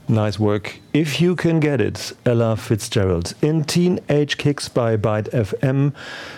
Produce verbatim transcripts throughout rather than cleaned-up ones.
Nice work. If you can get it, Ella Fitzgerald. In Teenage Kicks bei Byte F M.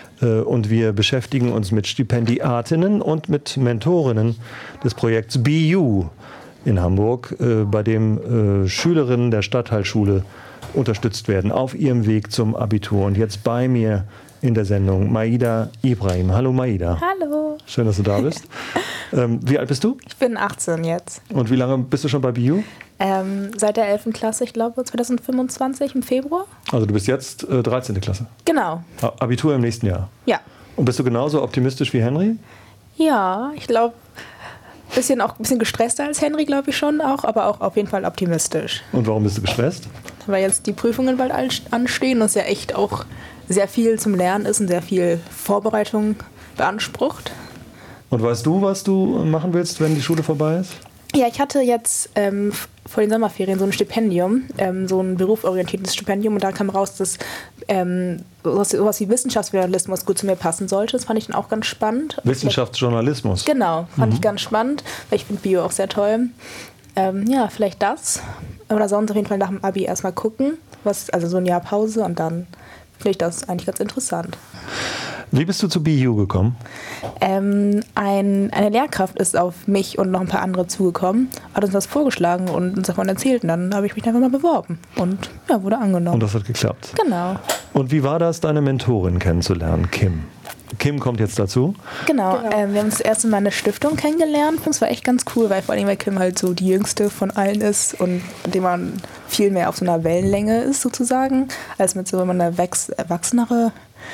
Und wir beschäftigen uns mit Stipendiatinnen und mit Mentorinnen des Projekts Be You in Hamburg, bei dem Schülerinnen der Stadtteilschule unterstützt werden auf ihrem Weg zum Abitur. Und jetzt bei mir in der Sendung Maida Ibrahim. Hallo Maida. Hallo. Schön, dass du da bist. ähm, wie alt bist du? Ich bin achtzehn jetzt. Und wie lange bist du schon bei Be You? Ähm, seit der elften Klasse, ich glaube zwanzig fünfundzwanzig im Februar. Also du bist jetzt äh, dreizehnte Klasse? Genau. Abitur im nächsten Jahr? Ja. Und bist du genauso optimistisch wie Henry? Ja, ich glaube, ein bisschen, auch ein bisschen gestresster als Henry, glaube ich schon auch, aber auch auf jeden Fall optimistisch. Und warum bist du gestresst? Weil jetzt die Prüfungen bald anstehen und es ja echt auch sehr viel zum Lernen ist und sehr viel Vorbereitung beansprucht. Und weißt du, was du machen willst, wenn die Schule vorbei ist? Ja, ich hatte jetzt ähm, vor den Sommerferien so ein Stipendium, ähm, so ein berufsorientiertes Stipendium, und da kam raus, dass ähm, sowas, sowas wie Wissenschaftsjournalismus gut zu mir passen sollte. Das fand ich dann auch ganz spannend. Wissenschaftsjournalismus? Genau, fand mhm. ich ganz spannend, weil ich finde Bio auch sehr toll. Ähm, ja, vielleicht das. Oder sonst auf jeden Fall nach dem Abi erstmal gucken, was, also so ein Jahr Pause, und dann finde ich das eigentlich ganz interessant. Wie bist du zu Be You gekommen? Ähm, ein, eine Lehrkraft ist auf mich und noch ein paar andere zugekommen, hat uns das vorgeschlagen und uns davon erzählt. Und dann habe ich mich einfach mal beworben und ja, wurde angenommen. Und das hat geklappt? Genau. Und wie war das, deine Mentorin kennenzulernen, Kim? Kim kommt jetzt dazu. Genau, genau. Ähm, wir haben das erste Mal eine Stiftung kennengelernt. Und es war echt ganz cool, weil vor allem weil Kim halt so die jüngste von allen ist und mit dem man viel mehr auf so einer Wellenlänge ist sozusagen, als mit so, wenn man eine erwachsenere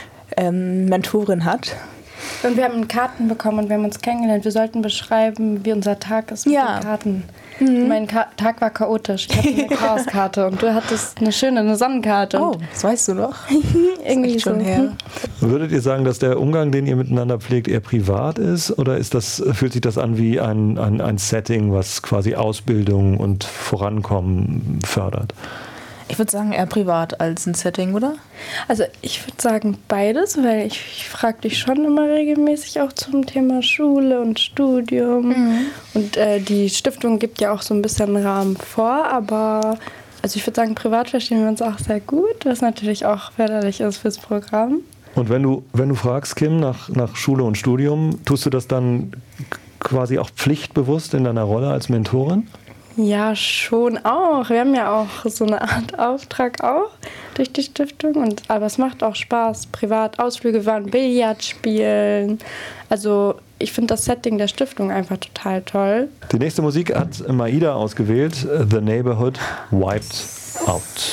ähm, Mentorin hat. Und wir haben Karten bekommen und wir haben uns kennengelernt. Wir sollten beschreiben, wie unser Tag ist mit ja. den Karten. Mhm. Mein Ka- Tag war chaotisch. Ich hatte eine Chaoskarte und du hattest eine schöne, eine Sonnenkarte. Oh, das weißt du noch. Irgendwie das ist schon so. her. Würdet ihr sagen, dass der Umgang, den ihr miteinander pflegt, eher privat ist? Oder ist das, fühlt sich das an wie ein, ein, ein Setting, was quasi Ausbildung und Vorankommen fördert? Ich würde sagen eher privat als ein Setting, oder? Also ich würde sagen beides, weil ich, ich frage dich schon immer regelmäßig auch zum Thema Schule und Studium. Mhm. Und äh, die Stiftung gibt ja auch so ein bisschen Rahmen vor, aber also ich würde sagen, privat verstehen wir uns auch sehr gut, was natürlich auch förderlich ist fürs Programm. Und wenn du, wenn du fragst, Kim, nach, nach Schule und Studium, tust du das dann quasi auch pflichtbewusst in deiner Rolle als Mentorin? Ja, schon auch. Wir haben ja auch so eine Art Auftrag auch durch die Stiftung. Und, aber es macht auch Spaß. Privatausflüge waren Billard spielen. Also ich finde das Setting der Stiftung einfach total toll. Die nächste Musik hat Maida ausgewählt. The Neighborhood Wiped Out.